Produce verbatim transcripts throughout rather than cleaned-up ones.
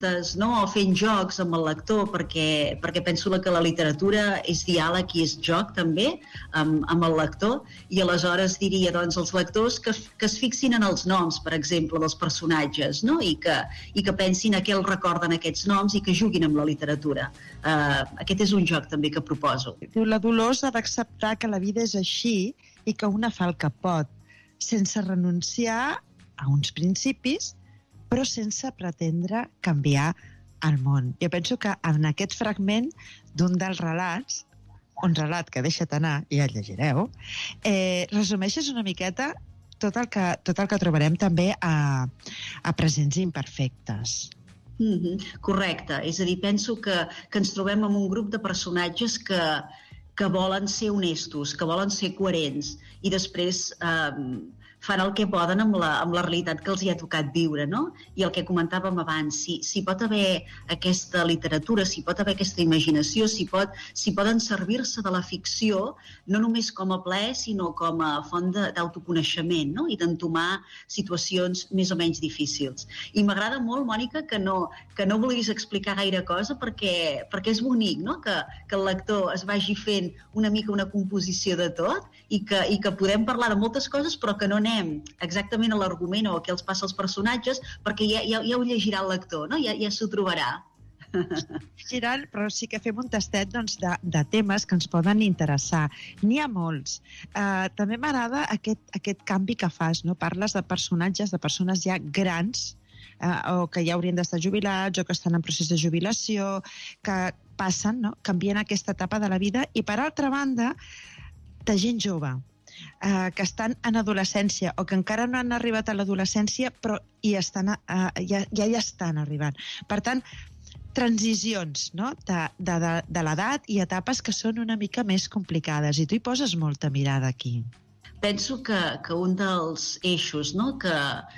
no? O fent jocs amb el lector, perquè, perquè penso que la literatura és diàleg i és joc també amb, amb el lector, i aleshores diria doncs, als lectors que, que es fixin en els noms, per exemple, dels personatges, no? I, que, i que pensin a què els recorden aquests noms i que juguin amb la literatura. Uh, aquest és un joc també que proposo. Diu, la Dolors ha d'acceptar que la vida és així i que una fa el que pot, sense renunciar a uns principis, però sense pretendre canviar el món. Jo penso que en aquest fragment d'un dels relats, un relat que deixa't anar, i el llegireu, eh, resumeixes una miqueta tot el que, tot el que trobarem també a, a Presents imperfectes. Mm-hmm, correcte. És a dir, penso que, que ens trobem amb un grup de personatges que, que volen ser honestos, que volen ser coherents, i després eh, fan el que poden amb la, amb la realitat que els hi ha tocat viure, no? I el que comentàvem abans, si, si pot haver aquesta literatura, si pot haver aquesta imaginació, si, pot, si poden servir-se de la ficció, no només com a plaer, sinó com a font d'autoconeixement, no? I d'entomar situacions més o menys difícils. I m'agrada molt, Mònica, que no, que no vulguis explicar gaire cosa, perquè, perquè és bonic, no? Que, que el lector es vagi fent una mica una composició de tot i que, i que podem parlar de moltes coses, però que no anem exactament a l'argument o a què els passa als personatges, perquè ja, ja, ja ho llegirà el lector, no? Ja, ja s'ho trobarà. Llegiran, però sí que fem un tastet doncs, de, de temes que ens poden interessar. N'hi ha molts. Uh, també m'agrada aquest, aquest canvi que fas, no? Parles de personatges, de persones ja grans, uh, o que ja haurien d'estar jubilats, o que estan en procés de jubilació, que passen, no? Canvien aquesta etapa de la vida, i per altra banda, de gent jove, Uh, que estan en adolescència o que encara no han arribat a l'adolescència però hi estan, uh, ja, ja hi estan arribant. Per tant, transicions, no? de, de, de, de l'edat i etapes que són una mica més complicades, i tu hi poses molta mirada aquí. Penso que, que un dels eixos, no? que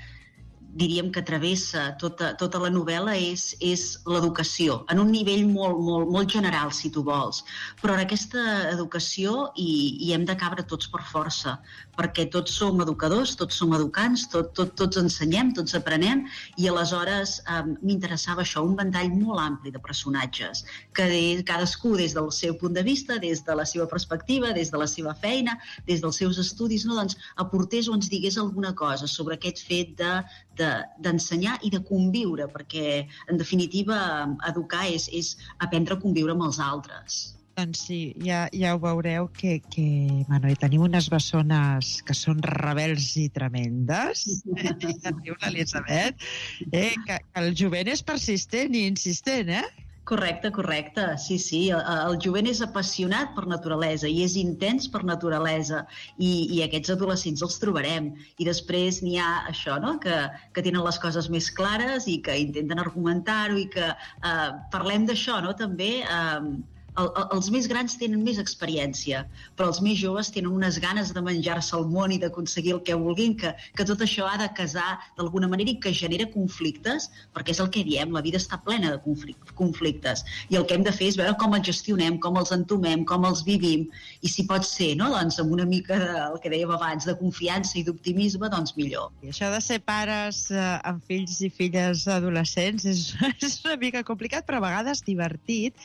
diríem que travessa tota, tota la novel·la és, és l'educació, en un nivell molt, molt, molt general, si tu vols. Però en aquesta educació hi, hi hem de cabre tots per força, perquè tots som educadors, tots som educants, tot, tot, tots ensenyem, tots aprenem, i aleshores eh, m'interessava això, un ventall molt ampli de personatges, que de, cadascú des del seu punt de vista, des de la seva perspectiva, des de la seva feina, des dels seus estudis, no? Doncs aportés o ens digués alguna cosa sobre aquest fet de, de, d'ensenyar i de conviure, perquè en definitiva educar és, és aprendre a conviure amb els altres. Doncs sí, ja, ja ho veureu que, que bueno, hi tenim unes bessones que són rebels i tremendes, eh? Ja diu l'Elisabet, eh? que, que el jovent és persistent i insistent, eh? Correcte, correcte, sí, sí, el, el jovent és apassionat per naturalesa i és intens per naturalesa, i, i aquests adolescents els trobarem, i després n'hi ha això, no? que, que tenen les coses més clares i que intenten argumentar-ho, i que eh, parlem d'això, no? També eh, el, el, els més grans tenen més experiència, però els més joves tenen unes ganes de menjar-se el món i d'aconseguir el que vulguin, que, que tot això ha de casar d'alguna manera i que genera conflictes, perquè és el que diem, la vida està plena de conflictes, i el que hem de fer és veure com els gestionem, com els entomem, com els vivim, i si pot ser, no? Doncs amb una mica del que dèiem abans, de confiança i d'optimisme, doncs millor. I això de ser pares eh, amb fills i filles adolescents és, és una mica complicat, però a vegades divertit,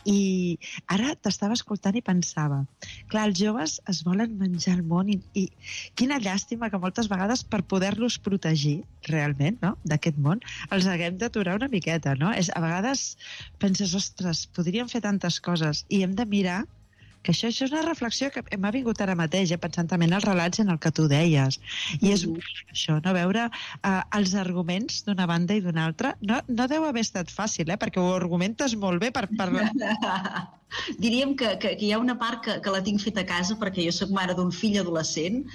i ara t'estava escoltant i pensava, clar, els joves es volen menjar el món, i, i quina llàstima que moltes vegades per poder-los protegir realment, no?, d'aquest món, els haguem d'aturar una miqueta, no? És, a vegades penses, ostres, podríem fer tantes coses, i hem de mirar que això, això és una reflexió que m'ha vingut ara mateix, eh, pensant també en els relats en el que tu deies, i és això, no? Veure eh, els arguments d'una banda i d'una altra, no, no deu haver estat fàcil, eh, perquè ho argumentes molt bé per parlar. Diríem que, que, que hi ha una part que, que la tinc feta a casa, perquè jo soc mare d'un fill adolescent,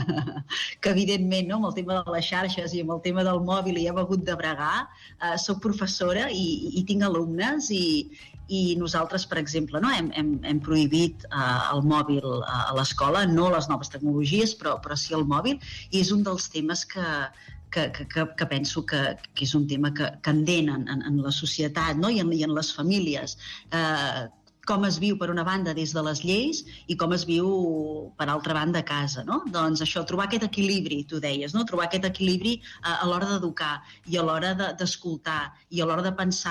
que evidentment, no, amb el tema de les xarxes i amb el tema del mòbil hi hem hagut de bregar. Uh, soc professora i, i tinc alumnes, i, i nosaltres, per exemple, no, hem, hem, hem prohibit uh, el mòbil uh, a l'escola, no les noves tecnologies, però, però sí el mòbil, i és un dels temes que, que, que, que penso que, que és un tema que candent en, en, en la societat, no? I, en, i en les famílies. Uh, com es viu per una banda des de les lleis i com es viu per altra banda a casa, no? Doncs això, trobar aquest equilibri, tu deies, no? Trobar aquest equilibri a, a l'hora d'educar i a l'hora d'escoltar i a l'hora de pensar